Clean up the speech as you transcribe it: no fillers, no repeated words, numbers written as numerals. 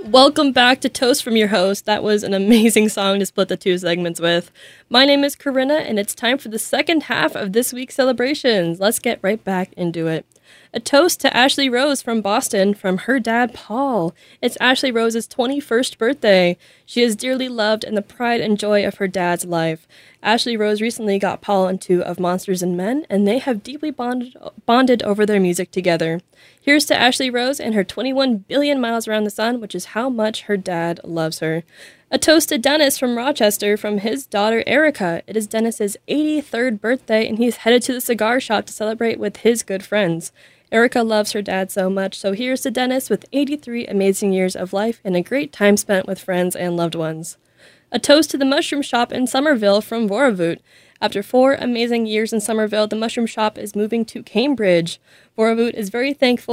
Welcome back to Toast from your host. That was an amazing song to split the two segments with. My name is Corinna, and it's time for the second half of this week's celebrations. Let's get right back into it. A toast to Ashley Rose from Boston from her dad, Paul. It's Ashley Rose's 21st birthday. She is dearly loved and the pride and joy of her dad's life. Ashley Rose recently got Paul into Of Monsters and Men, and they have deeply bonded over their music together. Here's to Ashley Rose and her 21 billion miles around the sun, which is how much her dad loves her. A toast to Dennis from Rochester from his daughter Erica. It is Dennis's 83rd birthday, and he's headed to the cigar shop to celebrate with his good friends. Erica loves her dad so much, so here's to Dennis with 83 amazing years of life and a great time spent with friends and loved ones. A toast to the Mushroom Shop in Somerville from Voravut. After 4 amazing years in Somerville, the Mushroom Shop is moving to Cambridge. Voravut is very thankful